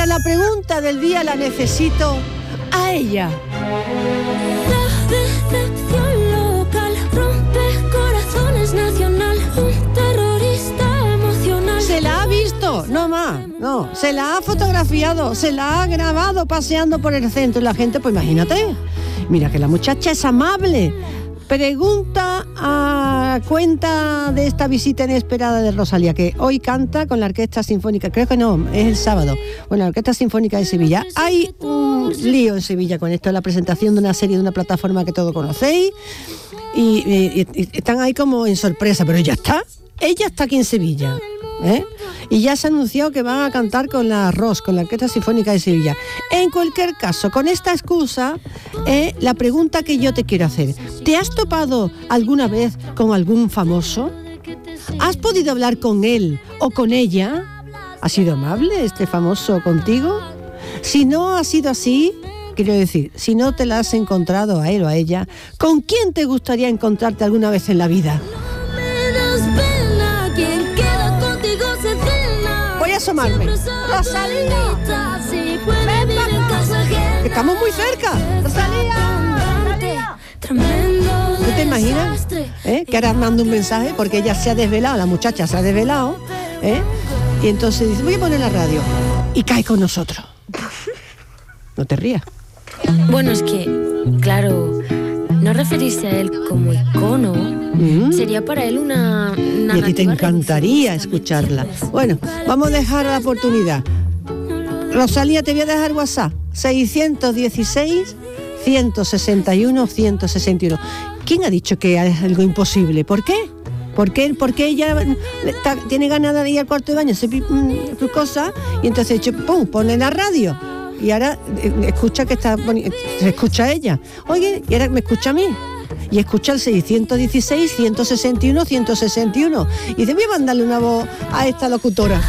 la pregunta del día la necesito a ella. La decepción local rompe corazones nacional, un terrorista emocional. Se la ha visto, no más, no, se la ha fotografiado, se la ha grabado paseando por el centro y la gente, pues imagínate, mira que la muchacha es amable. Pregunta a cuenta de esta visita inesperada de Rosalía, que hoy canta con la Orquesta Sinfónica, creo que no, es el sábado, bueno, la Orquesta Sinfónica de Sevilla. Hay un lío en Sevilla con esto, la presentación de una serie de una plataforma que todos conocéis, y están ahí como en sorpresa, pero ella está aquí en Sevilla, ¿eh? Y ya se ha anunciado que van a cantar con la ROS, con la Orquesta Sinfónica de Sevilla. En cualquier caso, con esta excusa, la pregunta que yo te quiero hacer: ¿te has topado alguna vez con algún famoso? ¿Has podido hablar con él o con ella? ¿Ha sido amable este famoso contigo? Si no ha sido así, quiero decir, si no te la has encontrado a él o a ella, ¿con quién te gustaría encontrarte alguna vez en la vida? Voy a asomarme. Rosalía, ven para acá. Estamos muy cerca. Rosalía. ¿Tú te imaginas? Que ahora mando un mensaje porque ella se ha desvelado, la muchacha se ha desvelado, y entonces dice, voy a poner la radio, y cae con nosotros. No te rías. Bueno, es que, claro, no referirse a él como icono sería para él una y a ti te encantaría escucharla. Bueno, vamos a dejar la oportunidad. Rosalía, te voy a dejar WhatsApp 616 161 161. ¿Quién ha dicho que es algo imposible? ¿Por qué? ¿Por qué ella tiene ganas de ir al cuarto de baño, hacer tu cosa, y entonces pum, pone la radio? Y ahora escucha que se escucha ella. Oye, y ahora me escucha a mí. Y escucha el 616, 161, 161. Y dice, voy a mandarle una voz a esta locutora.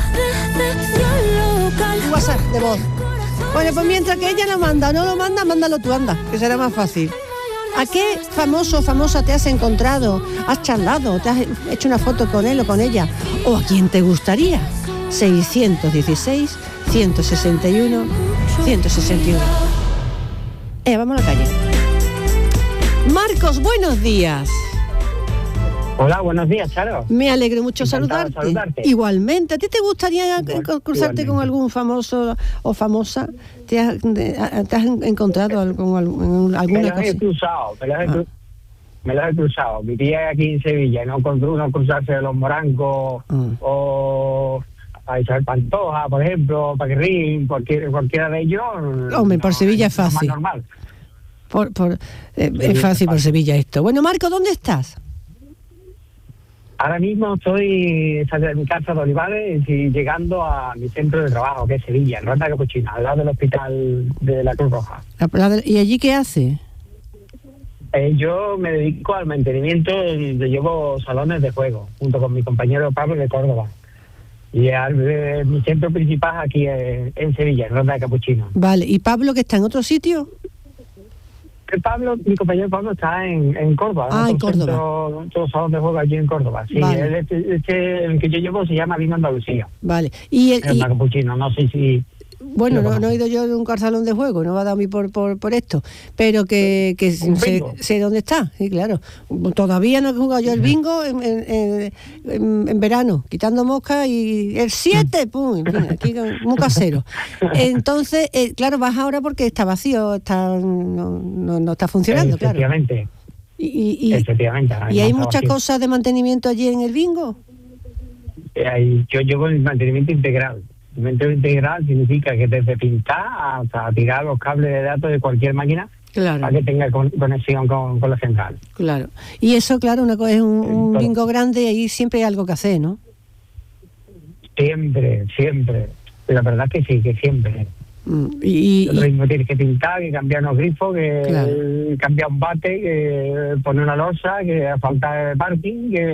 Un WhatsApp de voz. Bueno, pues mientras que ella no lo manda, mándalo tú, anda, que será más fácil. ¿A qué famoso o famosa te has encontrado? ¿Has charlado? ¿Te has hecho una foto con él o con ella? ¿O a quién te gustaría? 616, 161, 161. Vamos a la calle. Marcos, buenos días. Hola, buenos días, Charo. Me alegro mucho saludarte. Igualmente. ¿A ti te gustaría cruzarte con algún famoso o famosa? ¿Te has encontrado con alguna cosa? Me los he cruzado. Vivía aquí en Sevilla, no cruzarse de los Morancos o a Isabel Pantoja, por ejemplo, Paquirrín, cualquiera de ellos. Hombre, por Sevilla es fácil. Es normal. Es fácil por Sevilla esto. Bueno, Marco, ¿dónde estás? Ahora mismo estoy en mi casa de Olivares y llegando a mi centro de trabajo, que es Sevilla, en Ronda Capuchina, al lado del hospital de la Cruz Roja. ¿Y allí qué hace? Yo me dedico al mantenimiento, llevo salones de juego, junto con mi compañero Pablo de Córdoba. Y mi centro principal aquí en Sevilla, en Ronda de Capuchino. Vale, ¿y Pablo que está en otro sitio? Mi compañero Pablo está en Córdoba. En Córdoba. Otro salón de juego allí en Córdoba. Sí, vale. El que yo llevo se llama Vino Andalucía. Vale. Ronda Capuchino, no sé si... Bueno, no he ido yo nunca al salón de juego, no me ha dado a mí por esto, pero que sé dónde está, sí, claro. Todavía no he jugado yo el bingo en verano, quitando moscas, y el 7, pum, aquí muy casero. Entonces, claro, vas ahora porque está vacío, no está funcionando, claro. Efectivamente. Efectivamente. ¿Y hay muchas cosas de mantenimiento allí en el bingo? Yo llevo el mantenimiento integral. El mantenimiento integral significa que desde pintar hasta tirar los cables de datos de cualquier máquina, claro, para que tenga conexión con la central. Claro. Y eso, claro, es un bingo grande y ahí siempre hay algo que hacer, ¿no? Siempre. La verdad es que sí, que siempre. Lo mismo tienes que pintar, que cambiar unos grifos, que cambiar un bate, que poner una losa, que asfaltar el parking, que